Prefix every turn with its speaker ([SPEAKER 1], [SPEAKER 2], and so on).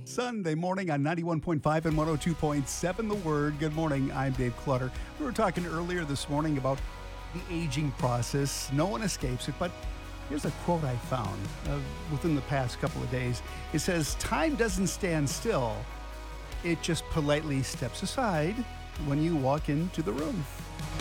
[SPEAKER 1] Sunday morning on 91.5 and 102.7 The Word. Good morning. I'm Dave Clutter. We were talking earlier this morning about the aging process. No one escapes it, but here's a quote I found within the past couple of days. It says, "Time doesn't stand still. It just politely steps aside when you walk into the room."